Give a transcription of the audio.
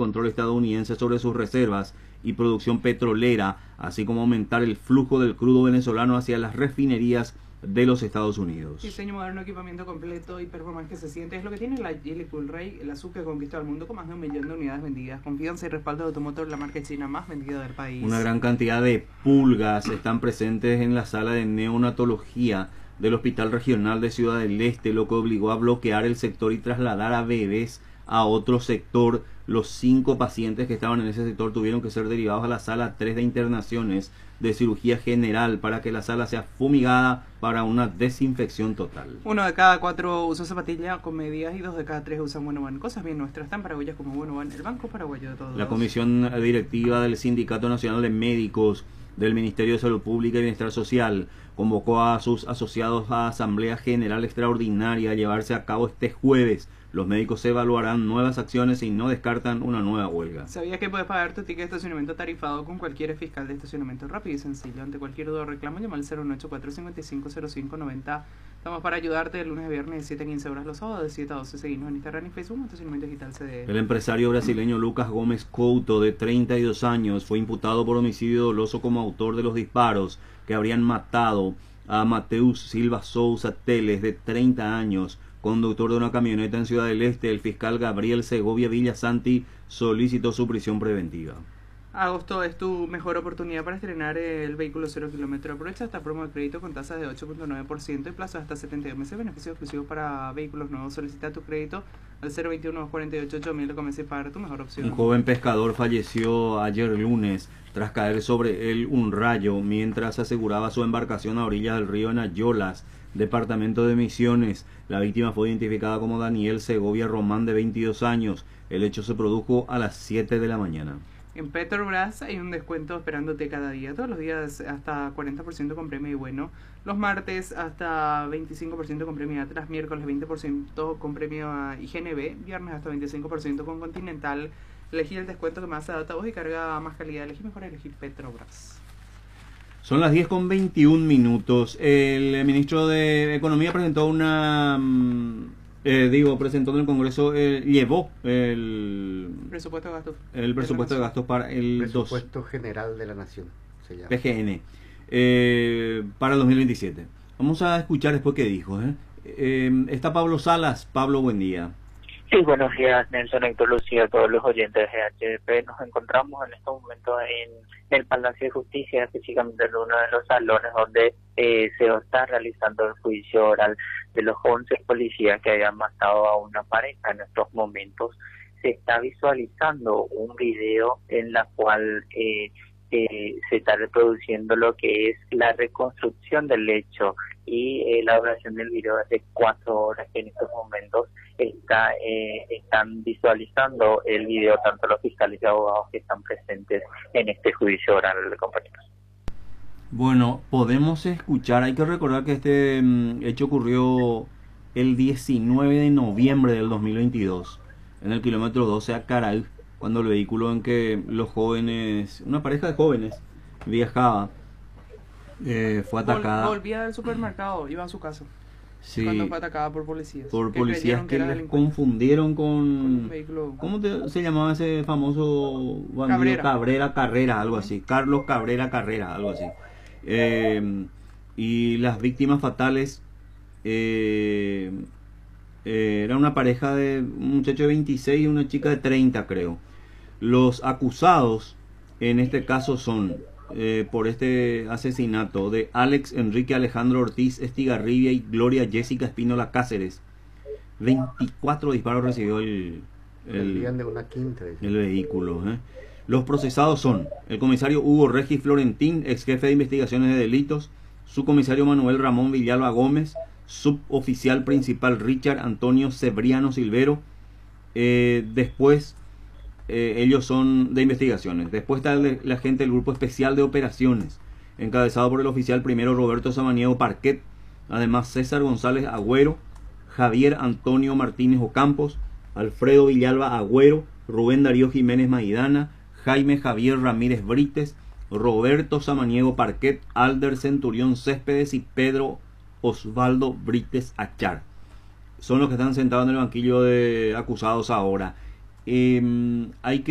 control estadounidense sobre sus reservas y producción petrolera, así como aumentar el flujo del crudo venezolano hacia las refinerías de los Estados Unidos. Diseño moderno, equipamiento completo y performance que se siente es lo que tiene la Geely Coolray, el SUV que conquistó al mundo con más de 1 millón de unidades vendidas. Confianza y respaldo de Automotor, la marca china más vendida del país. Una gran cantidad de pulgas están presentes en la sala de neonatología del Hospital Regional de Ciudad del Este, lo que obligó a bloquear el sector y trasladar a bebés a otro sector. Los 5 pacientes que estaban en ese sector tuvieron que ser derivados a la sala 3 de internaciones de cirugía general para que la sala sea fumigada para una desinfección total. 1 de cada 4 usa zapatilla con medias y 2 de cada 3 usan Buenoban. Cosas bien nuestras, tan paraguayas como Buenoban, el banco paraguayo de todos. La comisión directiva del Sindicato Nacional de Médicos del Ministerio de Salud Pública y Bienestar Social convocó a sus asociados a Asamblea General Extraordinaria a llevarse a cabo este jueves. Los médicos evaluarán nuevas acciones y no descartan una nueva huelga. ¿Sabías que puedes pagar tu ticket de estacionamiento tarifado con cualquier fiscal de estacionamiento? Rápido y sencillo. Ante cualquier duda o reclamo, llama al 018-455-0590. Estamos para ayudarte de lunes a viernes de 7 a 15 horas, los sábados de 7 a 12. Seguimos en Instagram y Facebook, Estacionamiento Digital CDE. El empresario brasileño Lucas Gómez Couto, de 32 años, fue imputado por homicidio doloso como autor de los disparos que habrían matado a Mateus Silva Souza Teles, de 30 años, conductor de una camioneta en Ciudad del Este. El fiscal Gabriel Segovia Villasanti solicitó su prisión preventiva. Agosto es tu mejor oportunidad para estrenar el vehículo 0 kilómetro. Aprovecha esta promo de crédito con tasas de 8.9% y plazos hasta 72 meses. Beneficios exclusivos para vehículos nuevos. Solicita tu crédito al 021-248-8000 y comienza a pagar tu mejor opción. Un joven pescador falleció ayer lunes tras caer sobre él un rayo mientras aseguraba su embarcación a orillas del río en Ayolas, departamento de Misiones. La víctima fue identificada como Daniel Segovia Román, de 22 años. El hecho se produjo a las 7 de la mañana. En Petrobras hay un descuento esperándote cada día. Todos los días hasta 40% con premio y bueno. Los martes hasta 25% con premio Atlas. Miércoles 20% con premio a IGNB. Viernes hasta 25% con Continental. Elegí el descuento que más se adapta a vos y carga más calidad. Elegí mejor, elegir Petrobras. Son las 10:21 minutos. El ministro de Economía presentó presentó en el Congreso, llevó el presupuesto de gastos. El presupuesto de gastos para el Presupuesto General de la Nación, se llama. PGN, para el 2027. Vamos a escuchar después qué dijo. Está Pablo Salas. Pablo, buen día. Sí, buenos días, Nelson, Héctor, Lucía, a todos los oyentes de HDP. Nos encontramos en estos momentos en el Palacio de Justicia, específicamente en uno de los salones donde se está realizando el juicio oral de los 11 policías que habían matado a una pareja. En estos momentos se está visualizando un video en la cual se está reproduciendo lo que es la reconstrucción del hecho y la duración del video es de 4 horas, que en estos momentos están visualizando el video tanto los fiscales y abogados que están presentes en este juicio oral, compañeros. Bueno, podemos escuchar, hay que recordar que este hecho ocurrió el 19 de noviembre del 2022 en el kilómetro 12 a Caral, cuando el vehículo en que los jóvenes, una pareja de jóvenes viajaba, fue atacada. Volvía del supermercado, iba a su casa. Sí, cuando fue atacada por policías. Por policías que les confundieron con un vehículo. ¿Cómo se llamaba ese famoso bandido? Cabrera Carrera, algo así. Carlos Cabrera Carrera, algo así. Y las víctimas fatales era una pareja de un muchacho de 26 y una chica de 30, creo. Los acusados en este caso son por este asesinato de Alex Enrique Alejandro Ortiz Estigarribia y Gloria Jessica Espínola Cáceres. 24 disparos recibió el vehículo. Los procesados son el comisario Hugo Regis Florentín, ex jefe de investigaciones de delitos, subcomisario Manuel Ramón Villalba Gómez, suboficial principal Richard Antonio Cebriano Silvero. Después ellos son de investigaciones. Después está la gente del grupo especial de operaciones, encabezado por el oficial primero Roberto Samaniego Parquet, además César González Agüero, Javier Antonio Martínez Ocampos, Alfredo Villalba Agüero, Rubén Darío Jiménez Maidana, Jaime Javier Ramírez Brites, Roberto Samaniego Parquet, Alder Centurión Céspedes y Pedro Osvaldo Brites Achar. Son los que están sentados en el banquillo de acusados ahora. Hay que